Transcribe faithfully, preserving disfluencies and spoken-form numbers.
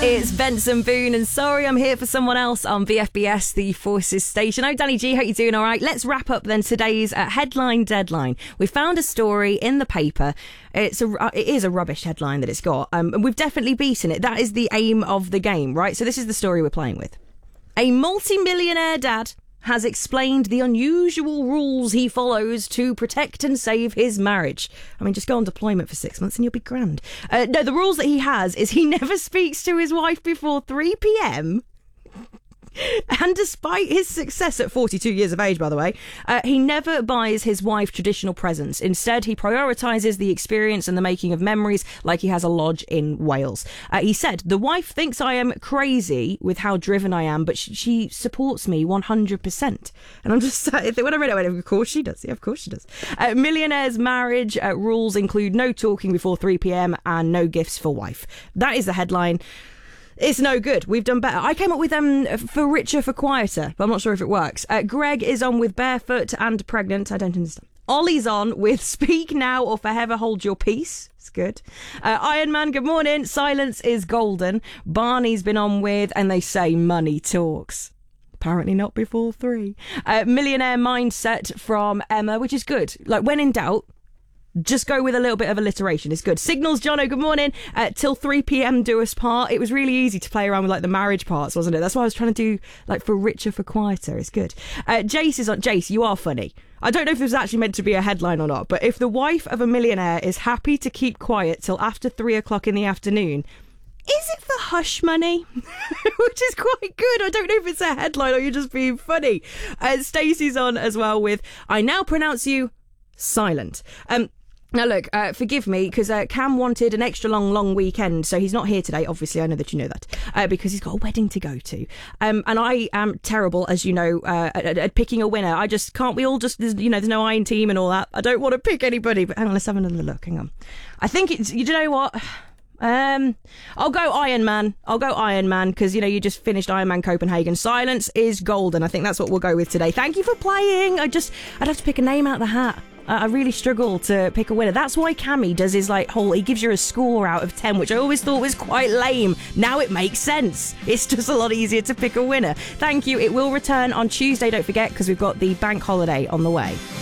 It's Benson Boone, and sorry I'm here for someone else on V F B S, the Forces station. Oh, Danny G, hope you're doing all right. Let's wrap up then today's uh, headline deadline. We found a story in the paper. It's a, uh, it is a rubbish headline that it's got, um, and we've definitely beaten it. That is the aim of the game, right? So this is the story we're playing with. A multi-millionaire dad has explained the unusual rules he follows to protect and save his marriage. I mean, just go on deployment for six months and you'll be grand. Uh, no, the rules that he has is he never speaks to his wife before three p.m. And despite his success at forty-two years of age, by the way, uh, he never buys his wife traditional presents. Instead, he prioritises the experience and the making of memories like he has a lodge in Wales. Uh, he said, the wife thinks I am crazy with how driven I am, but she, she supports me one hundred percent. And I'm just, when I read it, I went, of course she does. Yeah, of course she does. Uh, millionaire's marriage uh, rules include no talking before three p.m. and no gifts for wife. That is the headline. It's no good. We've done better. I came up with um for richer, for quieter, but I'm not sure if it works. Uh, Greg is on with barefoot and pregnant. I don't understand. Ollie's on with speak now or forever hold your peace. It's good. Uh, Iron Man, good morning. Silence is golden. Barney's been on with, and they say money talks. Apparently not before three. Uh, millionaire mindset from Emma, which is good. Like, when in doubt, just go with a little bit of alliteration. It's good. Signals, Jono, good morning. Uh, till three p.m. do us part. It was really easy to play around with like the marriage parts, wasn't it? That's why I was trying to do like for richer, for quieter. It's good. Uh, Jace is on. Jace, you are funny. I don't know if this was actually meant to be a headline or not, but if the wife of a millionaire is happy to keep quiet till after three o'clock in the afternoon, is it for hush money? Which is quite good. I don't know if it's a headline or you're just being funny. Uh, Stacey's on as well with, I now pronounce you silent. Um, Now, look, uh, forgive me, because uh, Cam wanted an extra long, long weekend, so he's not here today. Obviously, I know that you know that, uh, because he's got a wedding to go to. Um, and I am terrible, as you know, uh, at, at picking a winner. I just can't, we all just, you know, there's no Iron team and all that. I don't want to pick anybody, but hang on, let's have another look. Hang on. I think it's, you know what? Um, I'll go Iron Man. I'll go Iron Man, because, you know, you just finished Iron Man Copenhagen. Silence is golden. I think that's what we'll go with today. Thank you for playing. I just, I'd have to pick a name out of the hat. I really struggle to pick a winner. That's why Cammy does his like whole, he gives you a score out of ten, which I always thought was quite lame. Now it makes sense. It's just a lot easier to pick a winner. Thank you. It will return on Tuesday, don't forget, because we've got the bank holiday on the way.